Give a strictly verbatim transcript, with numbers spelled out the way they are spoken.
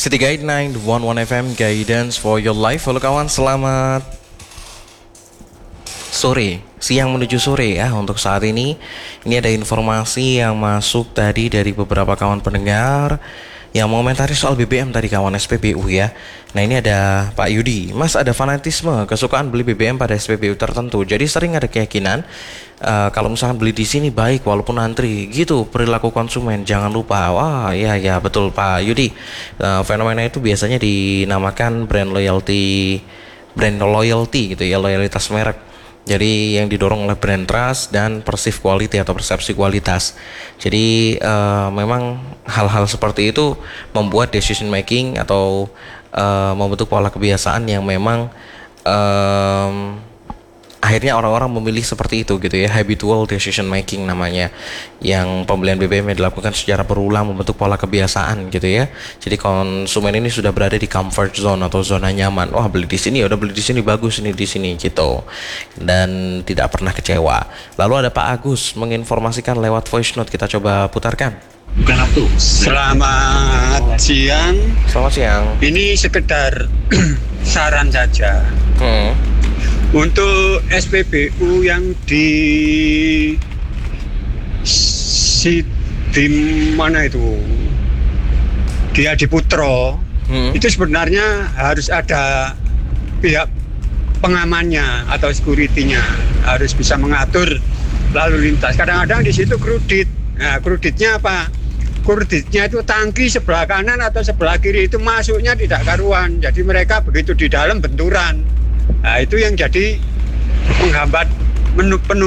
City Guide sembilan satu satu F M, Guidance for your life. Halo kawan, selamat sore, siang menuju sore ya. Untuk saat ini, ini ada informasi yang masuk tadi dari beberapa kawan pendengar yang mengomentari soal B B M tadi, kawan S P B U ya. Nah, ini ada Pak Yudi. Mas, ada fanatisme kesukaan beli B B M pada S P B U tertentu. Jadi sering ada keyakinan uh, kalau misalkan beli di sini baik walaupun antri. Gitu perilaku konsumen. Jangan lupa. Wah, ya ya betul Pak Yudi. Uh, fenomena itu biasanya dinamakan brand loyalty, brand loyalty gitu ya, loyalitas merek. Jadi yang didorong oleh brand trust dan perceived quality atau persepsi kualitas. Jadi uh, memang hal-hal seperti itu membuat decision making atau uh, membentuk pola kebiasaan yang memang um, akhirnya orang-orang memilih seperti itu gitu ya, habitual decision making namanya, yang pembelian B B M yang dilakukan secara berulang membentuk pola kebiasaan gitu ya. Jadi konsumen ini sudah berada di comfort zone atau zona nyaman. Wah, beli di sini, ya udah beli di sini, bagus ini di sini gitu, dan tidak pernah kecewa. Lalu ada Pak Agus menginformasikan lewat voice note, kita coba putarkan. Bukan waktu. Selamat siang. Selamat siang. Ini sekedar saran saja. Hmm. Untuk S P B U yang di si di mana itu, di Adiputro, hmm. itu sebenarnya harus ada pihak pengamannya atau security-nya, harus bisa mengatur lalu lintas. Kadang-kadang di situ krudit. Nah, kruditnya apa? Kruditnya itu tangki sebelah kanan atau sebelah kiri itu masuknya tidak karuan. Jadi mereka begitu di dalam benturan. Nah, itu yang jadi menghambat menu penumpang